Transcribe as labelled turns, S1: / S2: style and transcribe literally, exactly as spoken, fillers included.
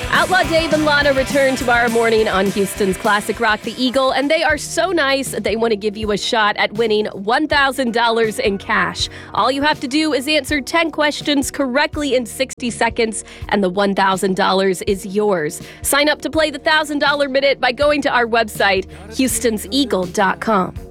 S1: Outlaw Dave and Lana return tomorrow morning on Houston's Classic Rock The Eagle, and they are so nice, they want to give you a shot at winning one thousand dollars in cash. All you have to do is answer ten questions correctly in sixty seconds, and the one thousand dollars is yours. Sign up to play the one thousand dollars Minute by going to our website, houstons eagle dot com.